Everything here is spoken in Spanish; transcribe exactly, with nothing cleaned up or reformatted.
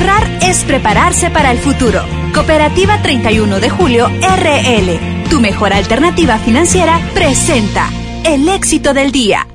Ahorrar es prepararse para el futuro. Cooperativa treinta y uno de julio R L, tu mejor alternativa financiera, presenta el éxito del día.